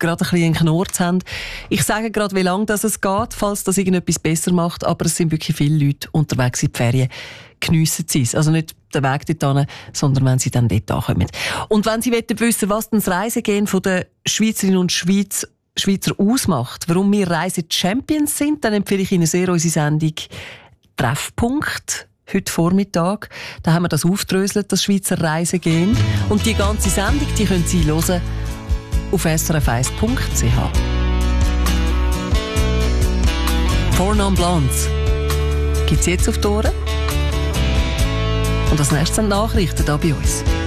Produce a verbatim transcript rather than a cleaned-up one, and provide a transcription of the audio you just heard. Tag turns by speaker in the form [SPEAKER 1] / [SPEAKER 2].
[SPEAKER 1] gerade ein bisschen einen Knurz haben. Ich sage gerade, wie lange das es geht, falls das irgendetwas besser macht, aber es sind wirklich viele Leute unterwegs in die Ferien. Geniessen sie es. Also nicht den Weg dorthin, sondern wenn sie dann dort ankommen. Und wenn Sie wissen, was denn das Reisegehen der Schweizerinnen und Schweiz, Schweizer ausmacht, warum wir Reise-Champions sind, dann empfehle ich Ihnen sehr unsere Sendung «Treffpunkt». Heute Vormittag, da haben wir das aufdröselt, das Schweizer Reisegehen. Und die ganze Sendung, die können Sie hören auf s r f eins punkt c h. Four Non Blondes gibt es jetzt auf die Ohren. Und als nächstes sind Nachrichten hier bei uns.